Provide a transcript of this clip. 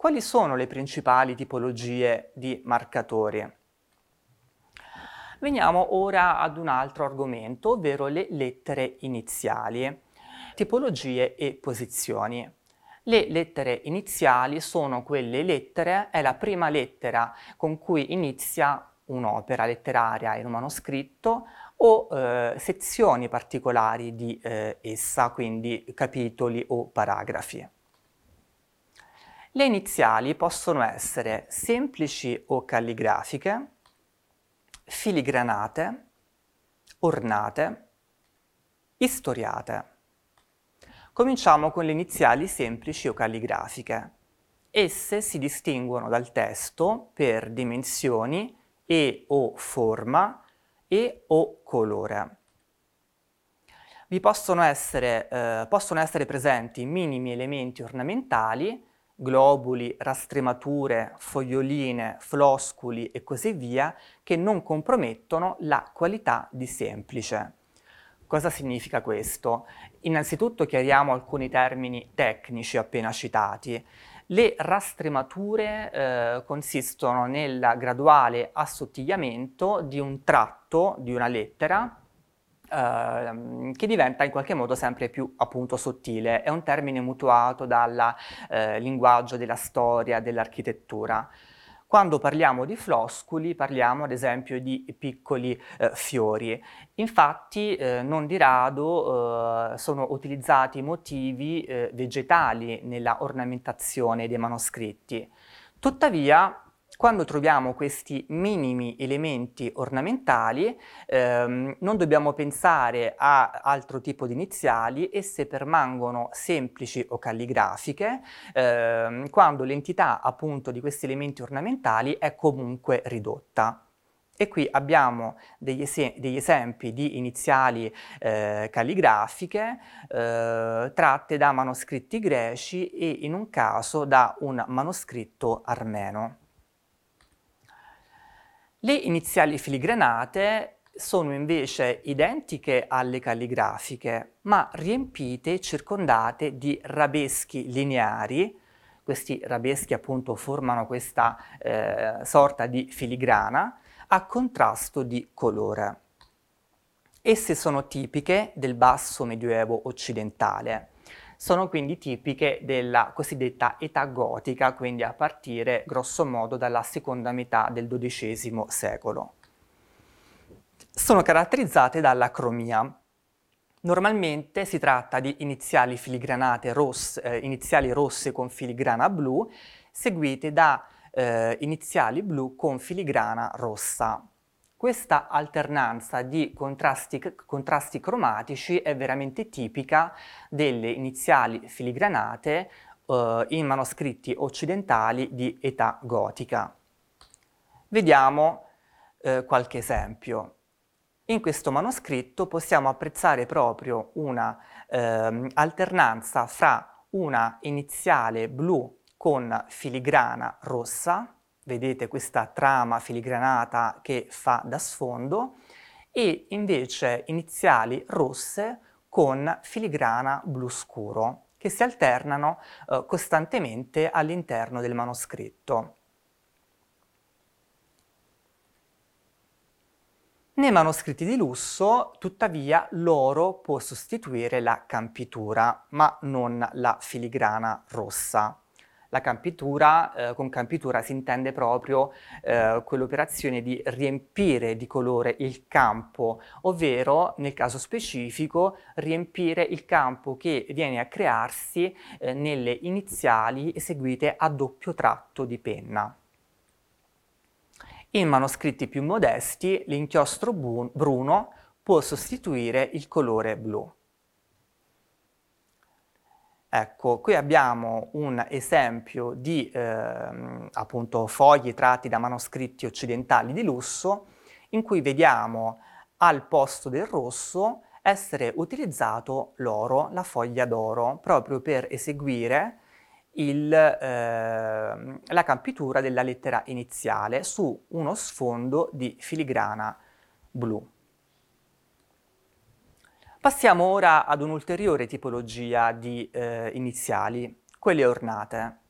Quali sono le principali tipologie di marcatori? Veniamo ora ad un altro argomento, ovvero le lettere iniziali, tipologie e posizioni. Le lettere iniziali sono quelle lettere, è la prima lettera con cui inizia un'opera letteraria in un manoscritto o sezioni particolari di essa, quindi capitoli o paragrafi. Le iniziali possono essere semplici o calligrafiche, filigranate, ornate, istoriate. Cominciamo con le iniziali semplici o calligrafiche. Esse si distinguono dal testo per dimensioni e o forma e o colore. Possono essere presenti minimi elementi ornamentali, globuli, rastremature, foglioline, flosculi e così via, che non compromettono la qualità di semplice. Cosa significa questo? Innanzitutto chiariamo alcuni termini tecnici appena citati. Le rastremature consistono nel graduale assottigliamamento di un tratto di una lettera che diventa in qualche modo sempre più appunto sottile. È un termine mutuato dal linguaggio della storia, dell'architettura. Quando parliamo di flosculi parliamo ad esempio di piccoli fiori. Infatti non di rado sono utilizzati motivi vegetali nella ornamentazione dei manoscritti. Tuttavia, quando troviamo questi minimi elementi ornamentali, non dobbiamo pensare a altro tipo di iniziali, esse permangono semplici o calligrafiche, quando l'entità appunto di questi elementi ornamentali è comunque ridotta. E qui abbiamo degli esempi di iniziali calligrafiche tratte da manoscritti greci e in un caso da un manoscritto armeno. Le iniziali filigranate sono invece identiche alle calligrafiche, ma riempite e circondate di rabeschi lineari. Questi rabeschi appunto formano questa sorta di filigrana a contrasto di colore. Esse sono tipiche del basso medioevo occidentale. Sono quindi tipiche della cosiddetta età gotica, quindi a partire grosso modo dalla seconda metà del XII secolo. Sono caratterizzate dalla cromia. Normalmente si tratta di iniziali filigranate iniziali rosse con filigrana blu, seguite da iniziali blu con filigrana rossa. Questa alternanza di contrasti cromatici è veramente tipica delle iniziali filigranate in manoscritti occidentali di età gotica. Vediamo qualche esempio. In questo manoscritto possiamo apprezzare proprio una alternanza fra una iniziale blu con filigrana rossa, vedete questa trama filigranata che fa da sfondo, e invece iniziali rosse con filigrana blu scuro, che si alternano costantemente all'interno del manoscritto. Nei manoscritti di lusso, tuttavia, l'oro può sostituire la campitura, ma non la filigrana rossa. La campitura, con campitura si intende proprio quell'operazione di riempire di colore il campo, ovvero, nel caso specifico, riempire il campo che viene a crearsi nelle iniziali eseguite a doppio tratto di penna. In manoscritti più modesti l'inchiostro bruno può sostituire il colore blu. Ecco, qui abbiamo un esempio di appunto fogli tratti da manoscritti occidentali di lusso, in cui vediamo al posto del rosso essere utilizzato l'oro, la foglia d'oro, proprio per eseguire la campitura della lettera iniziale su uno sfondo di filigrana blu. Passiamo ora ad un'ulteriore tipologia di iniziali, quelle ornate.